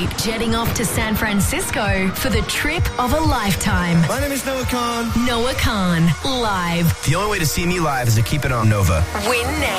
Jeep jetting off to San Francisco for the trip of a lifetime. My name is Noah Khan. Noah Khan, live. The only way to see me live is to keep it on Nova. Win now.